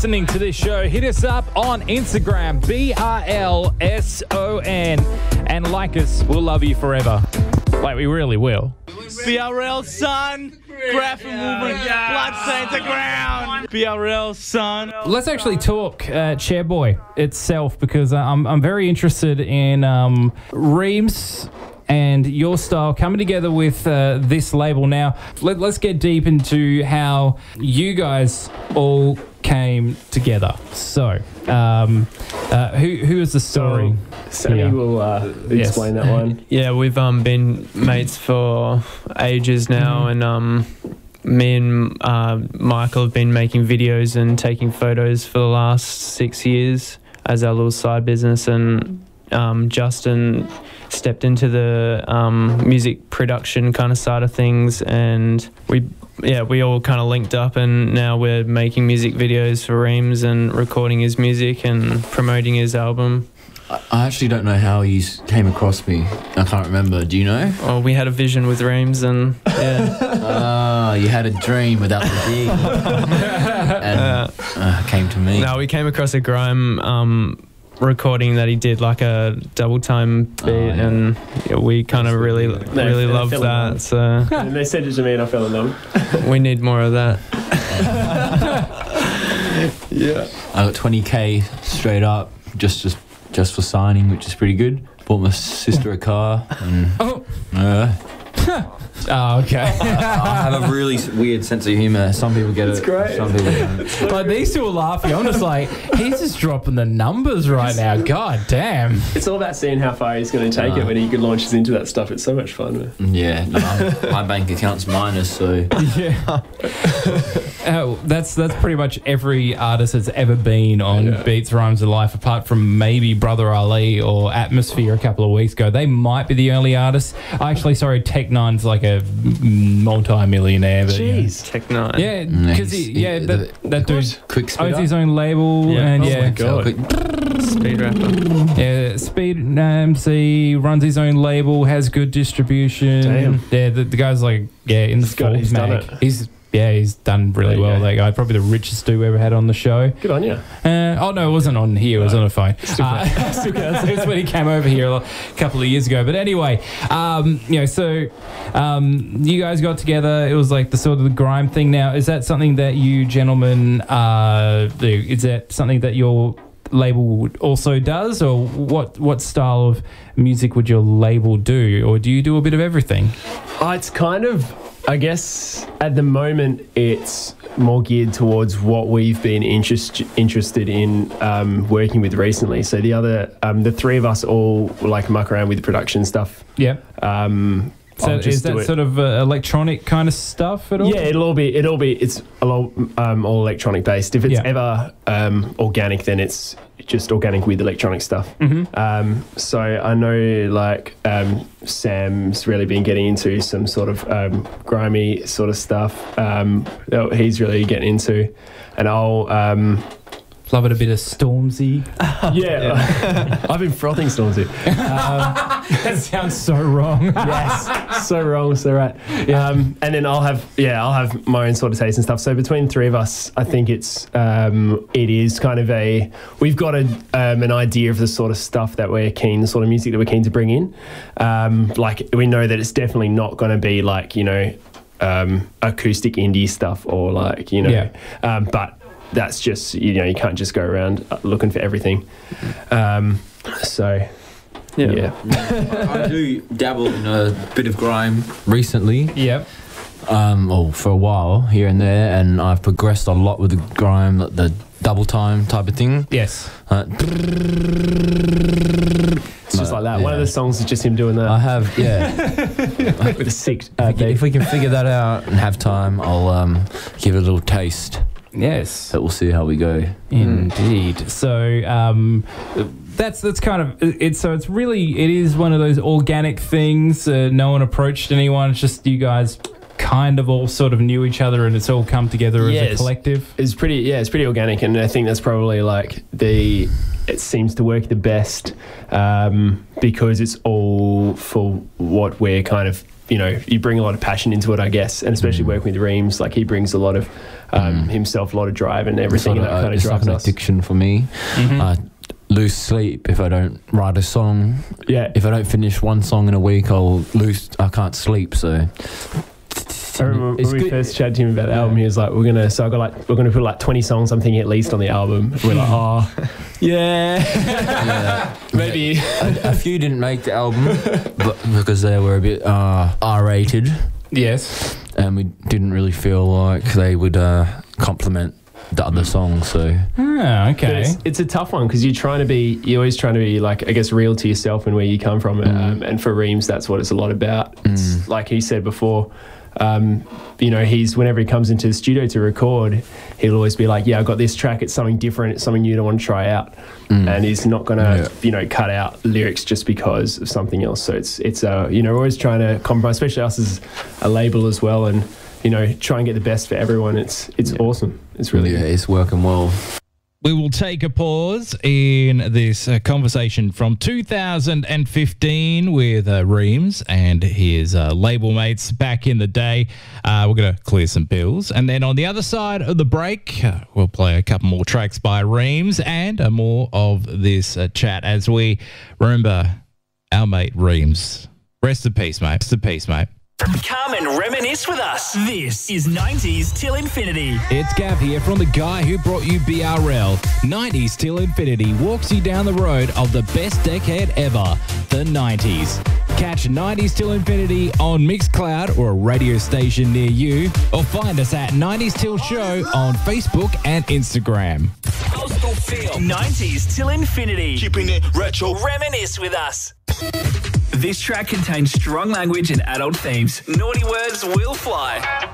Listening to this show, hit us up on Instagram, BRLSON, and like us. We'll love you forever. Like, we really will. BRL, son. Graphic movement. Blood stains the ground. BRL, son. Let's actually talk Chairboy itself, because I'm very interested in Reams and your style coming together with this label. Now, let's get deep into how you guys all came together. So, who is the story? Sammy will explain that one. Yeah, we've been mates for ages now, and me and Michael have been making videos and taking photos for the last 6 years as our little side business, and Justin stepped into the music production kind of side of things, and we all kind of linked up, and now we're making music videos for Reams and recording his music and promoting his album. I actually don't know how you came across me. I can't remember. Do you know? Oh, we had a vision with Reams, and yeah. You had a dream without the D. And came to me. No, we came across a grime recording that he did, like a double time beat, and we kind of really loved that. So And they sent it to me and I fell in love. we need more of that. Yeah. I got 20k straight up just for signing, which is pretty good. Bought my sister a car, and Oh, okay. I have a really weird sense of humour. Some people get it. great. Some people don't. Like, these two are laughing. I'm just like, he's just dropping the numbers right now. God damn. It's all about seeing how far he's going to take it when he launches into that stuff. It's so much fun, man. Yeah, no, my bank account's minus, so Yeah. That's pretty much every artist that's ever been on Beats, Rhymes, and Life, apart from maybe Brother Ali or Atmosphere a couple of weeks ago. They might be the only artists. Actually, sorry, Tech Nine's like a multi-millionaire. But, Jeez. Tech Nine. Yeah, because that dude quick owns his speed. own label. Yeah. And Oh my God. Speed rapper. Yeah, Speed MC runs his own label, has good distribution. Damn. Yeah, the guy's like, in the Forbes he's done mag. it. He's done really well. That guy, probably the richest dude we ever had on the show. Good on you. Oh no, it wasn't on here. It was on a phone. It's when he came over here a couple of years ago. But anyway, so you guys got together. It was like the sort of the grime thing. Now, is that something that you gentlemen do? Is that something that your label also does, or what style of music would your label do, or do you do a bit of everything? It's kind of, I guess, at the moment, it's more geared towards what we've been interested in working with recently. So the three of us all like muck around with production stuff. Yeah. So is that sort of electronic kind of stuff at all? Yeah, it's a lot all electronic based. If it's ever organic, then it's just organic with electronic stuff. Mm-hmm. So I know like Sam's really been getting into some sort of grimy sort of stuff. That he's really getting into, and I'll love it a bit of Stormzy. I've been frothing Stormzy. That sounds so wrong. Yes, so wrong, so right. And then I'll have my own sort of taste and stuff. So between the three of us, I think it is kind of we've got an idea of the sort of stuff that we're keen, the sort of music that we're keen to bring in. Like we know that it's definitely not going to be like acoustic indie stuff or like but that's just you can't just go around looking for everything. Yeah. I do dabble in a bit of grime recently. Yep. For a while here and there, and I've progressed a lot with the grime, the double time type of thing. Yes. It's just like that. One of the songs is just him doing that. I have, With a sick. if we can figure that out and have time, I'll give it a little taste. Yes. But we'll see how we go. Indeed. So that's kind of it. So it is one of those organic things. No one approached anyone. It's just you guys kind of all sort of knew each other, and it's all come together as a collective. It's pretty organic, and I think that's probably like it seems to work the best because it's all for what we're kind of you bring a lot of passion into it, I guess, and especially working with Reams, like he brings a lot of himself, a lot of drive and everything, and that kind of it's drives like an us. addiction for me. I lose sleep if I don't write a song. Yeah. If I don't finish one song in a week, I can't sleep. So I remember it's when we good. first chatted to him about the album, he was like, we're gonna put like 20 songs, I'm thinking, at least on the album. We're like, oh yeah. Maybe. A few didn't make the album but because they were a bit R-rated, Yes. and we didn't really feel like they would complement the other songs. So Ah, But okay. it's a tough one because you're always trying to be like, I guess, real to yourself and where you come from. And for Reams, that's what it's a lot about. It's like he said before, whenever he comes into the studio to record, he'll always be like, yeah, I've got this track. It's something different. It's something you don't want to try out. And he's not going to, cut out lyrics just because of something else. So it's always trying to compromise, especially us as a label as well. And, try and get the best for everyone. It's awesome. It's really good. it's working well. We will take a pause in this conversation from 2015 with Reams and his label mates back in the day. We're going to clear some bills. And then on the other side of the break, we'll play a couple more tracks by Reams and more of this chat as we remember our mate Reams. Rest in peace, mate. Rest in peace, mate. Come and reminisce with us. This is 90s Till Infinity. It's Gav here from the guy who brought you BRL. 90s Till Infinity walks you down the road of the best decade ever, the 90s. Catch 90s Till Infinity on Mixcloud or a radio station near you, or find us at 90s Till Show on Facebook and Instagram. Coastal Feel. 90s Till Infinity. Keeping it retro. Reminisce with us. This track contains strong language and adult themes. Naughty words will fly.